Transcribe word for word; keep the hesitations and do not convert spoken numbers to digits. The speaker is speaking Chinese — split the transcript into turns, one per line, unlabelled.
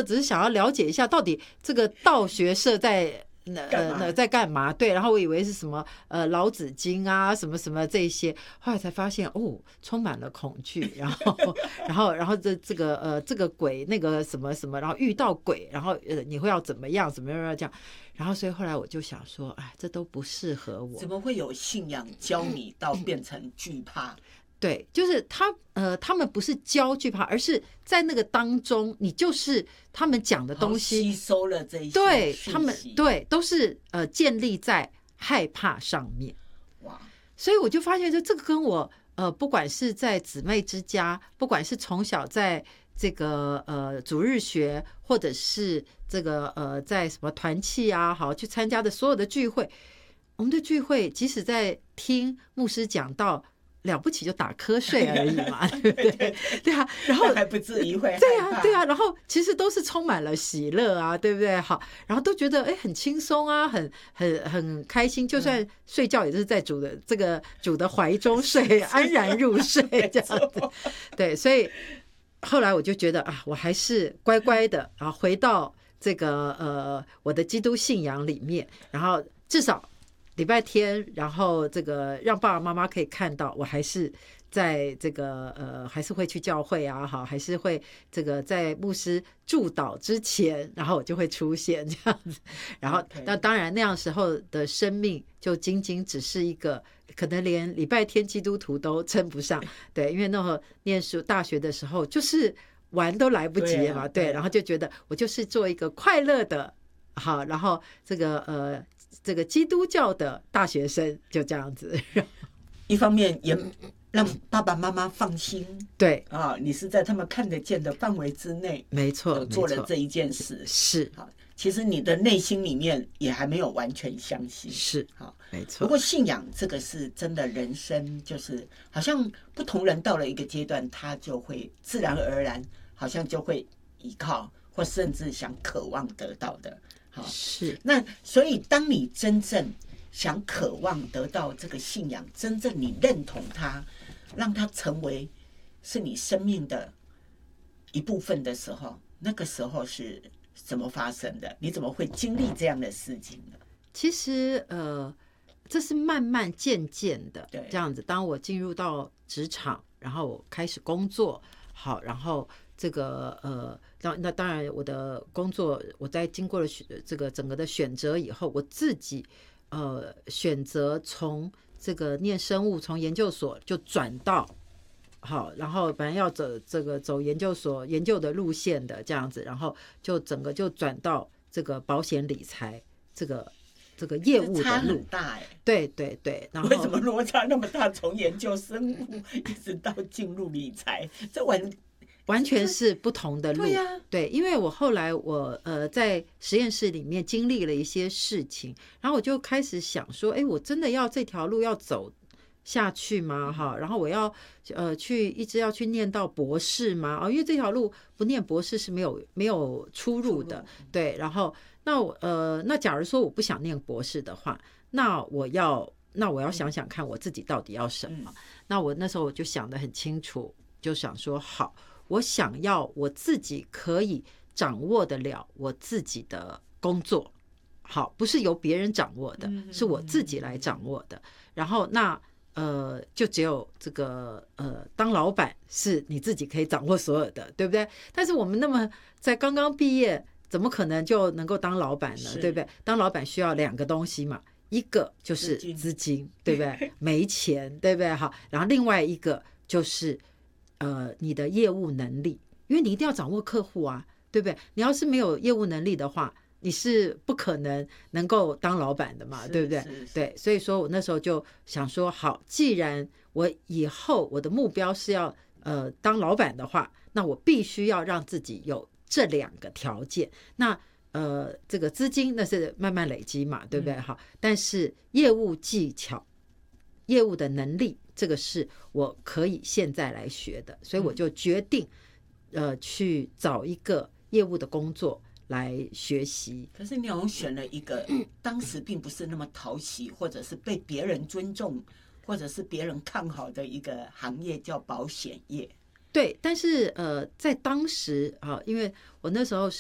候只是想要了解一下到底这个道学社在呃呃在干嘛？对，然后我以为是什么呃老子经啊，什么什么这些，后来才发现哦，充满了恐惧，然后然后然后这这个呃这个鬼那个什么什么，然后遇到鬼，然后呃你会要怎么样，怎么样要这样，然后所以后来我就想说，哎，这都不适合我。
怎么会有信仰教你到变成惧怕？
对，就是他呃，他们不是教惧怕，而是在那个当中，你就是他们讲的东西
吸收了这一些，
对他们对都是呃建立在害怕上面。
哇！
所以我就发现，就这个跟我呃，不管是在姊妹之家，不管是从小在这个呃主日学，或者是这个呃在什么团契啊，好去参加的所有的聚会，我们的聚会，即使在听牧师讲道。了不起就打瞌睡而已嘛，对不对？对啊，然后
还不至于会
对啊，对啊，然后其实都是充满了喜乐啊，对不对？好，然后都觉得哎很轻松啊，很很很开心，就算睡觉也是在主的这个主的怀中睡，安然入睡这样子。对，所以后来我就觉得啊，我还是乖乖的啊，回到这个呃我的基督信仰里面，然后至少。礼拜天，然后这个让爸爸妈妈可以看到，我还是在这个呃，还是会去教会啊，好，还是会这个在牧师祝祷之前，然后我就会出现这样子。然后，那当然那样时候的生命就仅仅只是一个，可能连礼拜天基督徒都称不上，对，因为那会儿念书大学的时候，就是玩都来不及了嘛，对，然后就觉得我就是做一个快乐的，好，然后这个呃。这个基督教的大学生就这样子，
一方面也让爸爸妈妈放心，
对
啊，你是在他们看得见的范围之内，
没错，
做了这一件事，
是
啊，其实你的内心里面也还没有完全相信，
是
好，
没错。
不过信仰这个是真的，人生就是好像不同人到了一个阶段，他就会自然而然，好像就会依靠，或甚至想渴望得到的。好，
是
那所以当你真正想渴望得到这个信仰，真正你认同它，让它成为是你生命的一部分的时候，那个时候是怎么发生的？你怎么会经历这样的事情呢？
其实呃，这是慢慢渐渐的这样子。当我进入到职场，然后我开始工作，好，然后这个呃。那那当然，我的工作我在经过了这个整个的选择以后，我自己呃选择从这个念生物，从研究所就转到好，然后本来要走这个走研究所研究的路线的这样子，然后就整个就转到这个保险理财这个这个业务的路，
差很大哎、欸。
对对对，然后
为什么落差那么大？从研究生物一直到进入理财，这完。
完全是不同的路，
对呀、啊，
对，因为我后来我呃在实验室里面经历了一些事情，然后我就开始想说，哎，我真的要这条路要走下去吗？哈，然后我要呃去一直要去念到博士吗？哦，因为这条路不念博士是没有没有出路的，对。然后那我呃那假如说我不想念博士的话，那我要那我要想想看我自己到底要什么。嗯、那我那时候我就想得很清楚，就想说好。我想要我自己可以掌握得了我自己的工作，好，不是由别人掌握的，是我自己来掌握的。然后那呃，就只有这个呃，当老板是你自己可以掌握所有的，对不对？但是我们那么在刚刚毕业，怎么可能就能够当老板呢？对不对？当老板需要两个东西嘛，一个就是资金，对不对？没钱，对不对？好，然后另外一个就是。呃，你的业务能力，因为你一定要掌握客户啊，对不对？你要是没有业务能力的话，你是不可能能够当老板的嘛，对不对？对，所以说我那时候就想说，好，既然我以后我的目标是要呃当老板的话，那我必须要让自己有这两个条件。那呃，这个资金那是慢慢累积嘛，对不对？好，但是业务技巧、业务的能力。这个是我可以现在来学的，所以我就决定，呃，去找一个业务的工作来学习。
可是你好像选了一个当时并不是那么讨喜，或者是被别人尊重，或者是别人看好的一个行业，叫保险业。
对，但是呃，在当时啊，因为我那时候是。